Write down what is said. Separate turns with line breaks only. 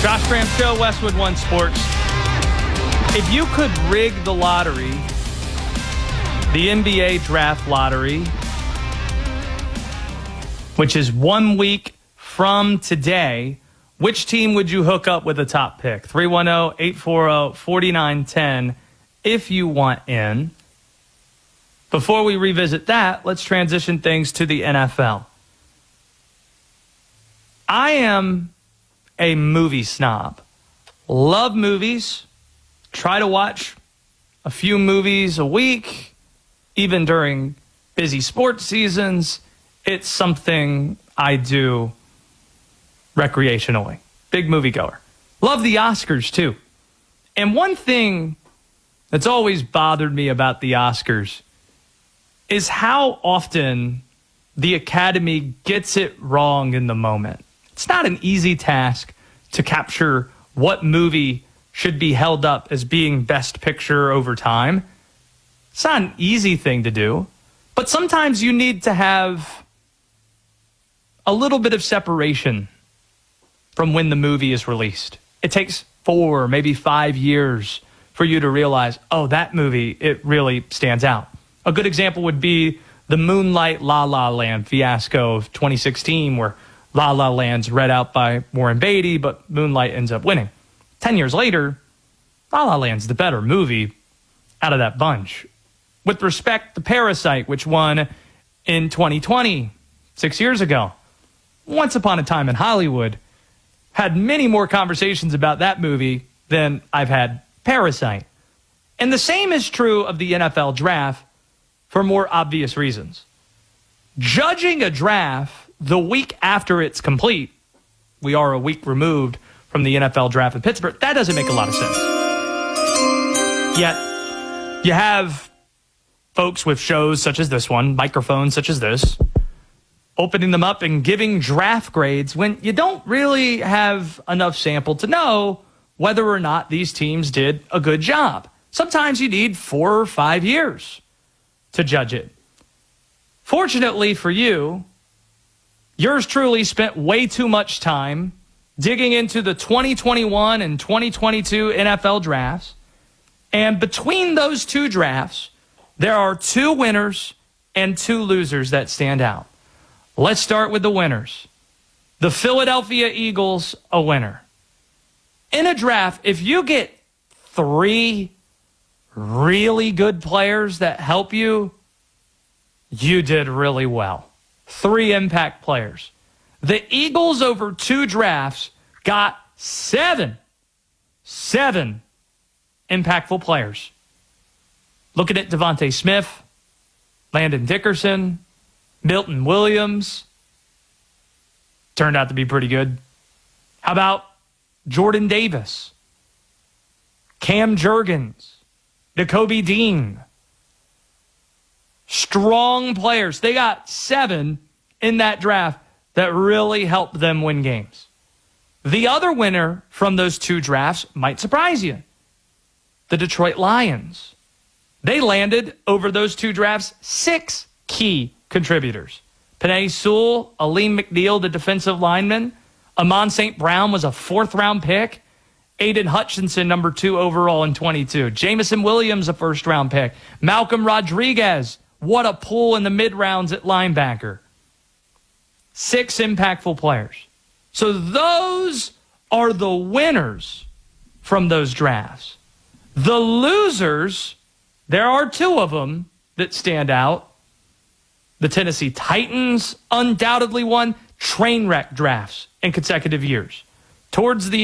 Josh Graham Show, Westwood One Sports. If you could rig the lottery, the NBA draft lottery, which is 1 week from today, which team would you hook up with a top pick? 310-840-4910 if you want in. Before we revisit that, let's transition things to the NFL. I am a movie snob. Love movies. Try to watch a few movies a week, even during busy sports seasons. It's something I do recreationally. Big moviegoer. Love the Oscars, too. And one thing that's always bothered me about the Oscars is how often the Academy gets it wrong in the moment. It's not an easy task to capture what movie should be held up as being Best Picture over time. It's not an easy thing to do, but sometimes you need to have a little bit of separation from when the movie is released. It takes 4, maybe 5 years for you to realize, oh, that movie, it really stands out. A good example would be the Moonlight La La Land fiasco of 2016, where La La Land's read out by Warren Beatty, but Moonlight ends up winning. 10 years later, La La Land's the better movie out of that bunch. With respect to Parasite, which won in 2020, 6 years ago, Once Upon a Time in Hollywood had many more conversations about that movie than I've had Parasite. And the same is true of the NFL draft for more obvious reasons. Judging a draft the week after it's complete, we are a week removed from the NFL draft in Pittsburgh, that doesn't make a lot of sense. Yet, you have folks with shows such as this one, microphones such as this, opening them up and giving draft grades when you don't really have enough sample to know whether or not these teams did a good job. Sometimes you need 4 or 5 years to judge it. Fortunately for you, yours truly spent way too much time digging into the 2021 and 2022 NFL drafts. And between those two drafts, there are 2 winners and 2 losers that stand out. Let's start with the winners. The Philadelphia Eagles, a winner. In a draft, if you get 3 really good players that help you, you did really well. 3 impact players. The Eagles over 2 drafts got 7 impactful players. Looking at Devontae Smith, Landon Dickerson, Milton Williams, turned out to be pretty good. How about Jordan Davis, Cam Jurgens, Nakobe Dean? Strong players. They got 7 in that draft that really helped them win games. The other winner from those 2 drafts might surprise you. The Detroit Lions. They landed over those 2 drafts 6 key contributors. Penei Sewell, Aleem McNeil, the defensive lineman. Amon St. Brown was a 4th-round pick. Aiden Hutchinson, number 2 overall in 22. Jameson Williams, a 1st-round pick. Malcolm Rodriguez, what a pull in the mid-rounds at linebacker. 6 impactful players. So those are the winners from those drafts. The losers, there are 2 of them that stand out. The Tennessee Titans undoubtedly won train wreck drafts in consecutive years. Towards the